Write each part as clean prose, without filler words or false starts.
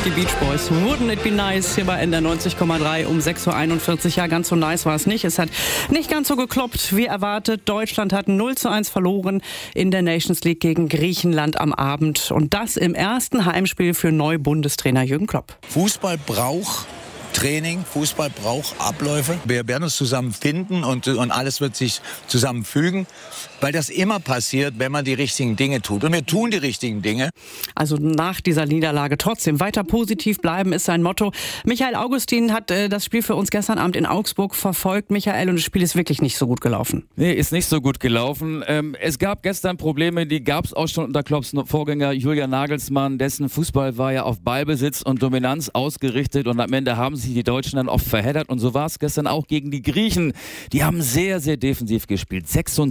die Beach Boys. Wouldn't it be nice hier bei NDR 90,3 um 6.41 Uhr. Ja, ganz so nice war es nicht. Es hat nicht ganz so gekloppt wie erwartet. Deutschland hat 0:1 verloren in der Nations League gegen Griechenland am Abend. Und das im ersten Heimspiel für Neu-Bundestrainer Jürgen Klopp. Fußball braucht Training, Fußball braucht Abläufe. Wir werden uns zusammen finden und alles wird sich zusammenfügen, weil das immer passiert, wenn man die richtigen Dinge tut. Und wir tun die richtigen Dinge. Also nach dieser Niederlage trotzdem weiter positiv bleiben ist sein Motto. Michael Augustin hat das Spiel für uns gestern Abend in Augsburg verfolgt. Michael, und das Spiel ist wirklich nicht so gut gelaufen. Nee, ist nicht so gut gelaufen. Es gab gestern Probleme, die gab es auch schon unter Klopps Vorgänger Julian Nagelsmann. Dessen Fußball war ja auf Ballbesitz und Dominanz ausgerichtet und am Ende haben sich die Deutschen dann oft verheddert und so war es gestern auch gegen die Griechen. Die haben sehr, sehr defensiv gespielt.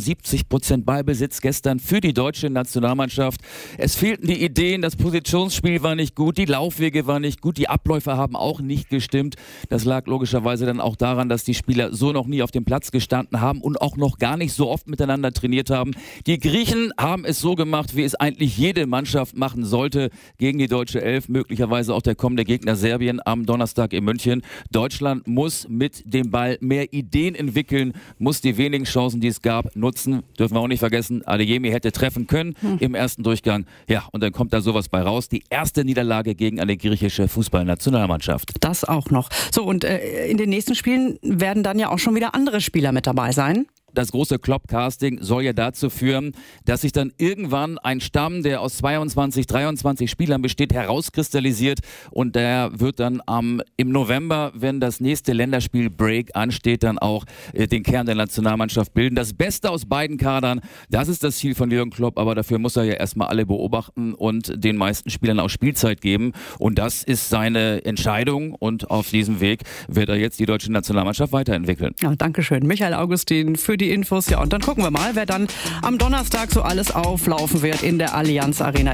76% Ballbesitz gestern für die deutsche Nationalmannschaft. Es fehlten die Ideen, das Positionsspiel war nicht gut, die Laufwege waren nicht gut, die Abläufe haben auch nicht gestimmt. Das lag logischerweise dann auch daran, dass die Spieler so noch nie auf dem Platz gestanden haben und auch noch gar nicht so oft miteinander trainiert haben. Die Griechen haben es so gemacht, wie es eigentlich jede Mannschaft machen sollte gegen die deutsche Elf, möglicherweise auch der kommende Gegner Serbien am Donnerstag in München. Deutschland muss mit dem Ball mehr Ideen entwickeln, muss die wenigen Chancen, die es gab, nutzen. Dürfen wir auch nicht vergessen, Adeyemi hätte treffen können im ersten Durchgang. Ja, und dann kommt da sowas bei raus. Die erste Niederlage gegen eine griechische Fußballnationalmannschaft. Das auch noch. So, und in den nächsten Spielen werden dann ja auch schon wieder andere Spieler mit dabei sein. Das große Klopp-Casting soll ja dazu führen, dass sich dann irgendwann ein Stamm, der aus 22, 23 Spielern besteht, herauskristallisiert und der wird dann im November, wenn das nächste Länderspiel-Break ansteht, dann auch den Kern der Nationalmannschaft bilden. Das Beste aus beiden Kadern, das ist das Ziel von Jürgen Klopp, aber dafür muss er ja erstmal alle beobachten und den meisten Spielern auch Spielzeit geben und das ist seine Entscheidung und auf diesem Weg wird er jetzt die deutsche Nationalmannschaft weiterentwickeln. Ja, Dankeschön, Michael Augustin, für die Infos. Ja, und dann gucken wir mal, wer dann am Donnerstag so alles auflaufen wird in der Allianz Arena.